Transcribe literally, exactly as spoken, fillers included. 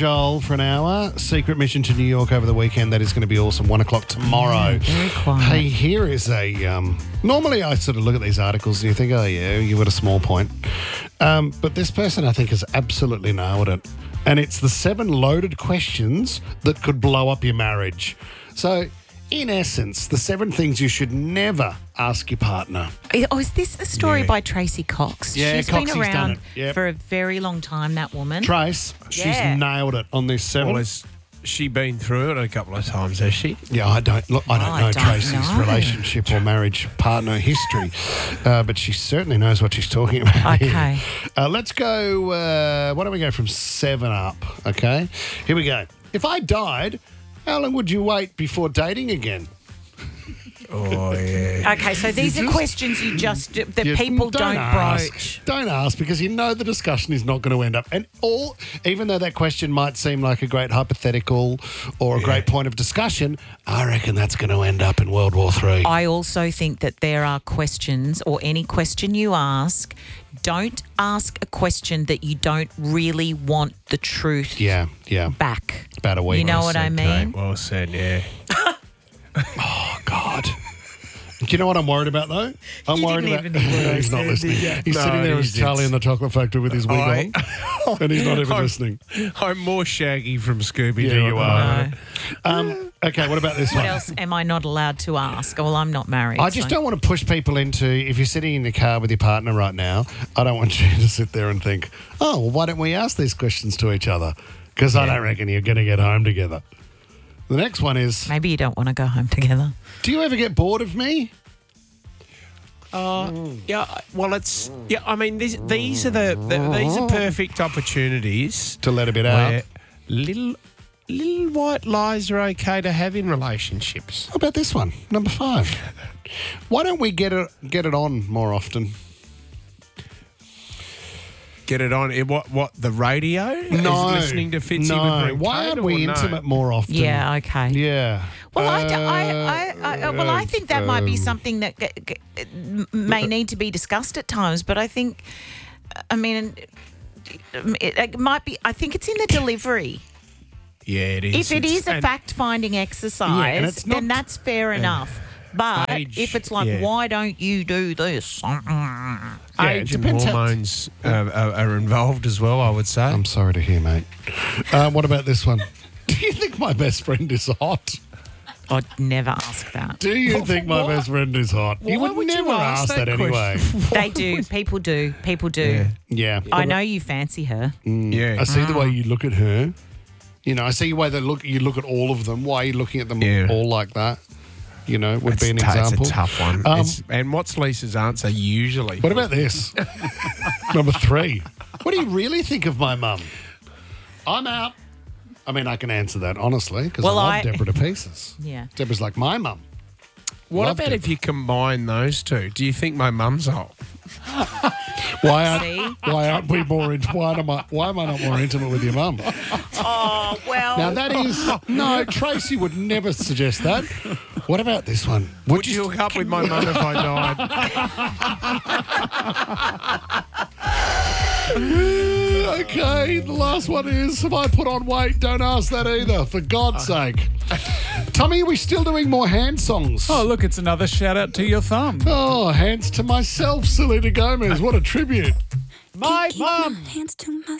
Joel for an hour. Secret mission to New York over the weekend. That is going to be awesome. One o'clock tomorrow. Very quiet. Hey, here is a... Um, normally I sort of look at these articles and you think, oh, yeah, you've got a small point. Um, but this person, I think, has absolutely nailed it. And it's the seven loaded questions that could blow up your marriage. So... in essence, the seven things you should never ask your partner. Oh, is this the story Yeah. by Tracy Cox? Yeah, She's Coxie's been done around it. Yep. for a very long time, that woman. Trace, she's Yeah. nailed it on this seven. Well, has she been through it a couple of times, has she? Yeah, I don't look. I don't I know don't Tracy's know. relationship or marriage partner history, uh, but she certainly knows what she's talking about. here. Okay. Uh, let's go. Uh, why don't we go from seven up? Okay. Here we go. If I died, how long would you wait before dating again? Oh, yeah. Okay, so these are just- questions you just that You people don't, ask. broach. Don't ask because you know the discussion is not going to end up. And all, even though that question might seem like a great hypothetical or a great point of discussion, I reckon that's going to end up in World War Three. I also think that there are questions, or any question you ask, don't ask a question that you don't really want the truth Yeah, yeah. back. About a week. You know Well what I Said, mean? Kate, well said, yeah. Oh, God. Do you know what I'm worried about, though? I'm You worried didn't about... even he's not listening. He's No, sitting there as he's- Charlie in the Chocolate Factory with his wig I- on, and he's not even I'm- listening. I'm more Shaggy from Scooby-Doo. Yeah, you at the are. moment. Um, okay, what about this What one? else am I not allowed to ask? Well, I'm not married. I just so- don't want to push people into, if you're sitting in the car with your partner right now, I don't want you to sit there and think, oh, well, why don't we ask these questions to each other? Because I don't reckon you're going to get home together. The next one is, Maybe you don't want to go home together. do you ever get bored of me? Uh, yeah, well, it's yeah. I mean, these these are the, the these are perfect opportunities To let a bit out. where little little white lies are okay to have in relationships. How about this one? Number five. Why don't we get it get it on more often? Get it on. eh, What what the radio? No. Is listening to Fitzy no. with Brent Why aren't Kate we or no? intimate more often? Yeah, okay. Yeah. Well, I, do- Uh, I, I, I, well, I think that might be um, something that g- g- m- may need to be discussed at times. But I think, I mean, it, it might be. I think it's in the delivery. Yeah, it is. If it It's- is a and- fact-finding exercise, Yeah, and it's then not- that's fair enough. But Age, if it's like, yeah. why don't you do this? Yeah, age it and depends how- hormones uh, are, are involved as well, I would say. I'm sorry to hear, mate. Uh, what about this one? Do you think my best friend is hot? I'd never ask that. Do you What- think my what? best friend is hot? you Why would, would you never ask ask that, that anyway. They do. People do. People do. Yeah. Yeah. I know you fancy her. Yeah. I see the way you look at her. You know, I see the way that look you look at all of them. Why are you looking at them Yeah. all like that? You know, would It's be an t- example. It's a tough one. Um, It's- and what's Lisa's answer usually? What about this? Number three. What do you really think of my mum? I'm out. I mean, I can answer that honestly because Well, I love I- Deborah to pieces. Yeah. Deborah's like my mum. What Loved about it. if you combine those two? Do you think my mum's hot? Why aren't See? why aren't we more? In, why am I why am I not more intimate with your mum? Oh well. Now that is no. Tracy would never suggest that. What about this one? Would, Would you hook up with my mum if I died? Okay, the last one is, have I put on weight? Don't ask that either, for God's sake. Tommy, are we still doing more hand songs? Oh, look, it's another shout out to your thumb. Oh, hands to myself, Selena Gomez. What a tribute. My mum. Hands to myself.